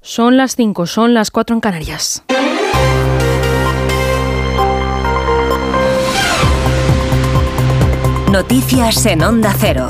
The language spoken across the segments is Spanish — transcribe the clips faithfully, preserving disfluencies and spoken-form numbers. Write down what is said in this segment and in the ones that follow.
Son las cinco, son las cuatro en Canarias. Noticias en Onda Cero.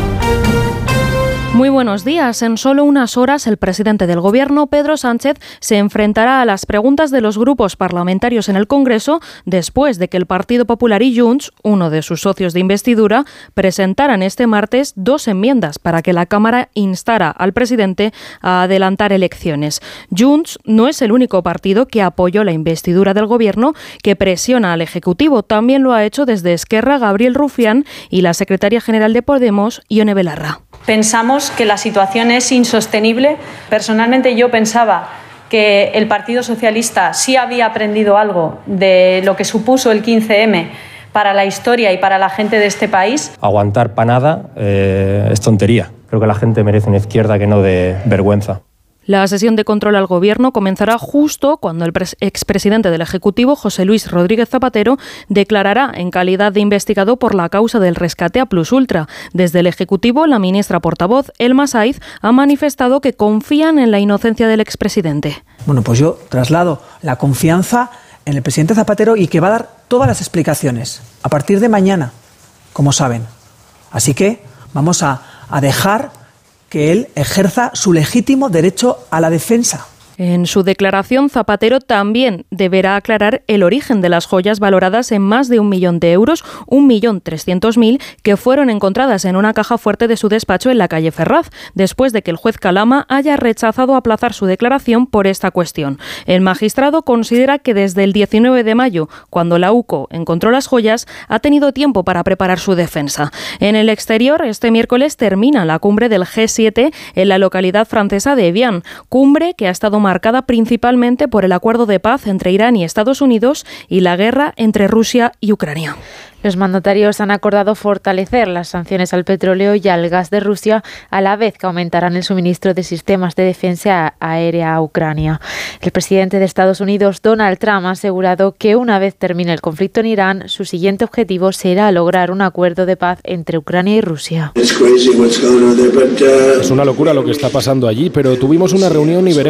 Muy buenos días. En solo unas horas, el presidente del Gobierno, Pedro Sánchez, se enfrentará a las preguntas de los grupos parlamentarios en el Congreso después de que el Partido Popular y Junts, uno de sus socios de investidura, presentaran este martes dos enmiendas para que la Cámara instara al presidente a adelantar elecciones. Junts no es el único partido que apoyó la investidura del Gobierno que presiona al Ejecutivo. También lo ha hecho desde Esquerra Gabriel Rufián y la secretaria general de Podemos, Ione Belarra. Pensamos que la situación es insostenible. Personalmente yo pensaba que el Partido Socialista sí había aprendido algo de lo que supuso el quince eme para la historia y para la gente de este país. Aguantar panada eh, es tontería. Creo que la gente merece una izquierda que no dé vergüenza. La sesión de control al Gobierno comenzará justo cuando el expresidente del Ejecutivo, José Luis Rodríguez Zapatero, declarará en calidad de investigado por la causa del rescate a Plus Ultra. Desde el Ejecutivo, la ministra portavoz, Elma Saiz, ha manifestado que confían en la inocencia del expresidente. Bueno, pues yo traslado la confianza en el presidente Zapatero y que va a dar todas las explicaciones a partir de mañana, como saben. Así que vamos a, a dejar que él ejerza su legítimo derecho a la defensa. En su declaración, Zapatero también deberá aclarar el origen de las joyas valoradas en más de un millón de euros, un millón trescientos mil, que fueron encontradas en una caja fuerte de su despacho en la calle Ferraz, después de que el juez Calama haya rechazado aplazar su declaración por esta cuestión. El magistrado considera que desde el diecinueve de mayo, cuando la UCO encontró las joyas, ha tenido tiempo para preparar su defensa. En el exterior, este miércoles termina la cumbre del G siete en la localidad francesa de Evian, cumbre que ha estado marcada principalmente por el acuerdo de paz entre Irán y Estados Unidos y la guerra entre Rusia y Ucrania. Los mandatarios han acordado fortalecer las sanciones al petróleo y al gas de Rusia, a la vez que aumentarán el suministro de sistemas de defensa aérea a Ucrania. El presidente de Estados Unidos, Donald Trump, ha asegurado que una vez termine el conflicto en Irán, su siguiente objetivo será lograr un acuerdo de paz entre Ucrania y Rusia. Es una locura lo que está pasando allí, pero tuvimos una reunión y veremos